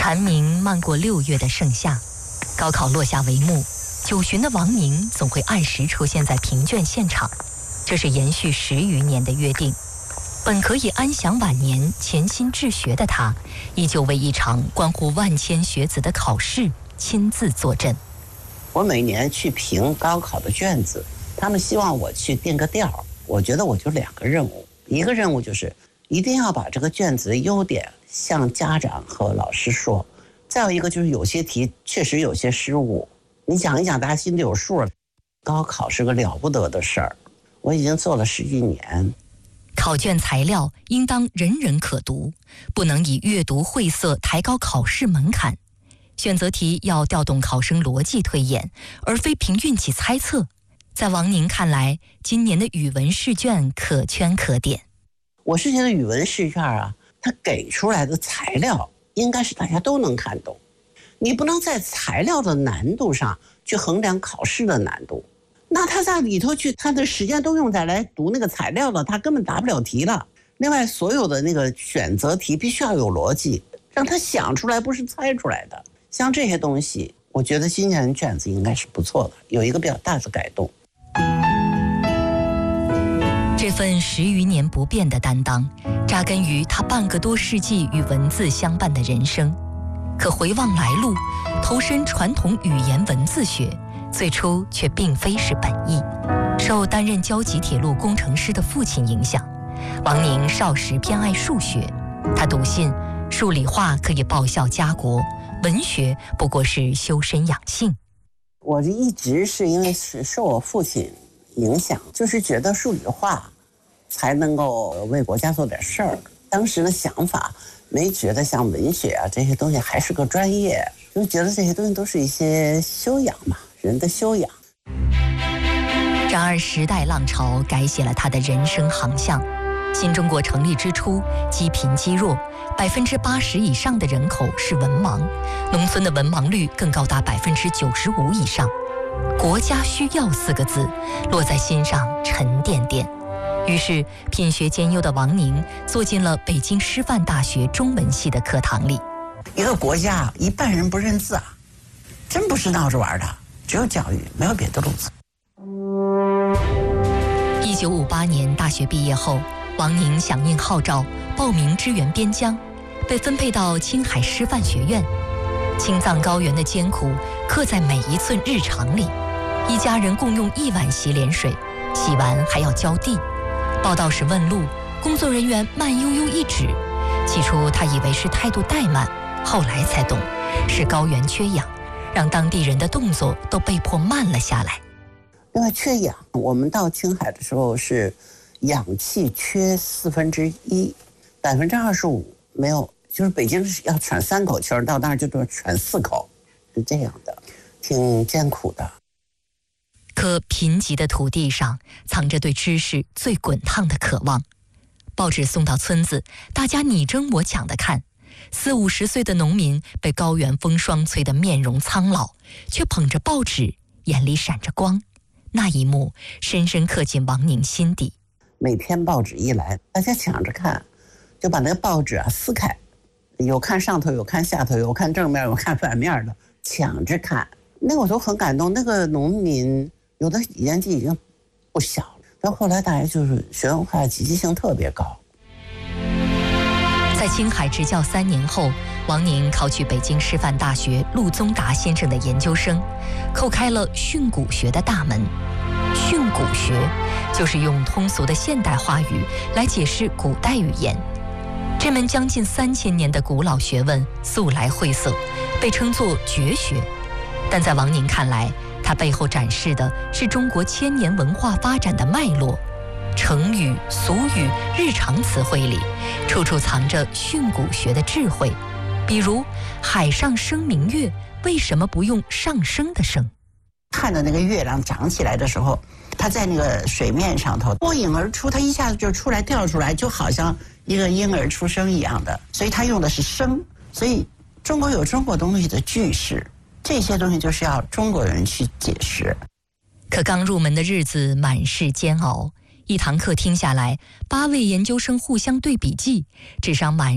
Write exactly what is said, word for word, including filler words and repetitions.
蝉鸣漫过六月的盛夏，高考落下帷幕，九旬的王宁总会按时出现在评卷现场，这是延续十余年的约定。本可以安享晚年、潜心治学的他，依旧为一场关乎万千学子的考试亲自坐镇。 我每年去评高考的卷子，他们希望我去定个调，我觉得我就两个任务，一个任务就是一定要把这个卷子的优点向家长和老师说，再有一个就是有些题确实有些失误，你讲一讲大家心里有数了。高考是个了不得的事儿，我已经做了十几年。 考卷材料应当人人可读，不能以阅读晦涩抬高考试门槛。选择题要调动考生逻辑推演，而非凭运气猜测。在王宁看来，今年的语文试卷可圈可点。 我是觉得语文试卷啊，它给出来的材料应该是大家都能看懂，你不能在材料的难度上去衡量考试的难度。那他在里头去，他的时间都用在来读那个材料了，他根本答不了题了。另外，所有的那个选择题必须要有逻辑，让他想出来，不是猜出来的。像这些东西，我觉得今年卷子应该是不错的，有一个比较大的改动。 这份十余年不变的担当，扎根于他半个多世纪与文字相伴的人生。可回望来路，投身传统语言文字学，最初却并非是本意。受担任交集铁路工程师的父亲影响，王宁少时偏爱数学。他笃信数理化可以报效家国，文学不过是修身养性。 我一直是因为是受我父亲影响，就是觉得数理化才能够为国家做点事儿。当时的想法没觉得像文学啊这些东西还是个专业，就觉得这些东西都是一些修养嘛，人的修养。 然而时代浪潮改写了他的人生航向。新中国成立之初，积贫积弱，百分之八十以上的人口是文盲，农村的文盲率更高达百分之九十五以上。国家需要四个字落在心上沉甸甸。于是品学兼优的王宁坐进了北京师范大学中文系的课堂里。 一个国家一半人不认字啊，真不是闹着玩的，只有教育，没有别的路子。 一九五八年大学毕业后，王宁响应号召报名支援边疆，被分配到青海师范学院。青藏高原的艰苦刻在每一寸日常里，一家人共用一碗洗脸水，洗完还要浇地。报到时问路，工作人员慢悠悠一指，起初他以为是态度怠慢，后来才懂是高原缺氧，让当地人的动作都被迫慢了下来。 因为缺氧，我们到青海的时候是氧气缺四分之一，百分之二十五没有，就是北京是要喘三口气儿，到那儿就得喘四口，是这样的，挺艰苦的。 可贫瘠的土地上藏着对知识最滚烫的渴望。报纸送到村子，大家你争我抢的看。四五十岁的农民被高原风霜吹得面容苍老，却捧着报纸，眼里闪着光。那一幕深深刻进王宁心底。 每天报纸一来，大家抢着看，就把那个报纸啊撕开，有看上头，有看下头，有看正面，有看反面的，抢着看。那个我都很感动。那个农民有的年纪已经不小了，到后来大家就是学文化积极性特别高。 在青海执教三年后，王宁考取北京师范大学陆宗达先生的研究生，叩开了训诂学的大门。训诂学就是用通俗的现代话语来解释古代语言。这门将近三千年的古老学问素来晦涩，被称作绝学。但在王宁看来，它背后展示的是中国千年文化发展的脉络。成语、俗语、日常词汇里，处处藏着训诂学的智慧。比如海上生明月，为什么不用上升的升？ 看到那个月亮长起来的时候，它在那个水面上头脱颖而出，它一下子就出来跳出来，就好像一个婴儿出生一样的，所以它用的是升。所以中国有中国东西的句式，这些东西就是要中国人去解释。 可刚入门的日子满是煎熬，一堂课听下来，八位研究生互相对笔记，智商满